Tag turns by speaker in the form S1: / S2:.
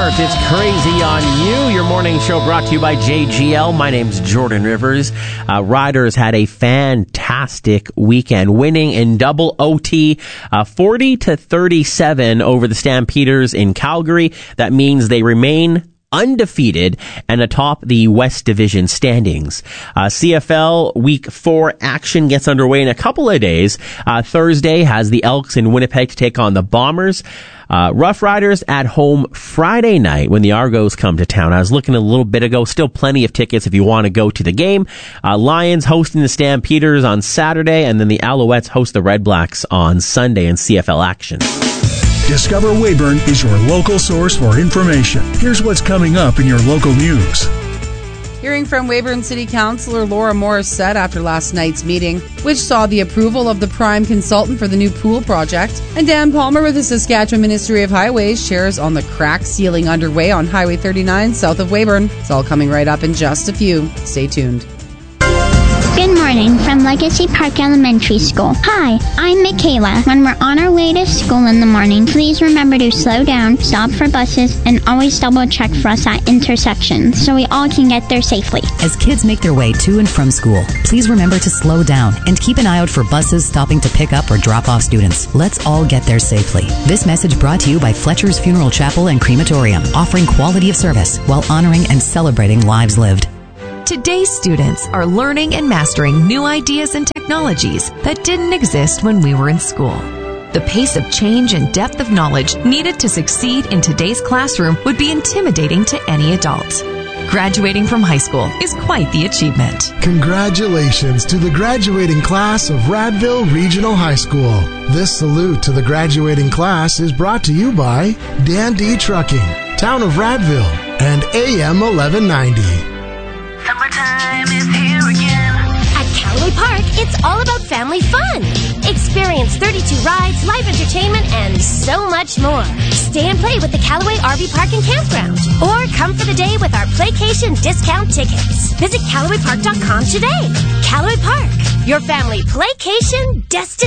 S1: Park. It's Crazy on You. Your morning show brought to you by JGL. My name's Jordan Rivers. Riders had a fantastic weekend, winning in double OT, 40-37 over the Stampeders in Calgary. That means they remain undefeated and atop the West Division standings. CFL Week 4 action gets underway in a couple of days. Thursday has the Elks in Winnipeg to take on the Bombers. Rough Riders at home Friday night when the Argos come to town. I was looking a little bit ago. Still plenty of tickets if you want to go to the game. Lions hosting the Stampeders on Saturday, and then the Alouettes host the Red Blacks on Sunday in CFL action.
S2: Discover Weyburn is your local source for information. Here's what's coming up in your local news.
S3: Hearing from Weyburn City Councillor Laura Morissette after last night's meeting, which saw the approval of the prime consultant for the new pool project. And Dan Palmer with the Saskatchewan Ministry of Highways shares on the crack sealing underway on Highway 39 south of Weyburn. It's all coming right up in just a few. Stay tuned.
S4: Good morning from Legacy Park Elementary School. Hi, I'm Michaela. When we're on our way to school in the morning, please remember to slow down, stop for buses, and always double check for us at intersections so we all can get there safely.
S5: As kids make their way to and from school, please remember to slow down and keep an eye out for buses stopping to pick up or drop off students. Let's all get there safely. This message brought to you by Fletcher's Funeral Chapel and Crematorium, offering quality of service while honoring and celebrating lives lived.
S6: Today's students are learning and mastering new ideas and technologies that didn't exist when we were in school. The pace of change and depth of knowledge needed to succeed in today's classroom would be intimidating to any adult. Graduating from high school is quite the achievement.
S7: Congratulations to the graduating class of Radville Regional High School. This salute to the graduating class is brought to you by Dan D Trucking, Town of Radville, and AM 1190.
S8: Summertime is here again. At Callaway Park, it's all about family fun. Experience 32 rides, live entertainment, and so much more. Stay and play with the Callaway RV Park and Campground. Or come for the day with our Playcation discount tickets. Visit CallawayPark.com today. Callaway Park, your family playcation destination.